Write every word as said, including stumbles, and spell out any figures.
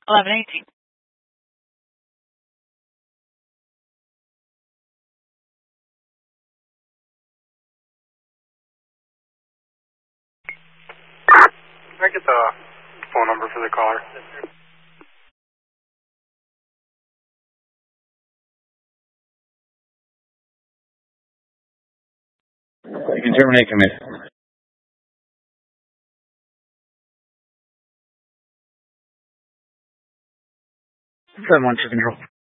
eleven eighteen. Can I get the phone number for the caller? You can terminate commit. seven one two control.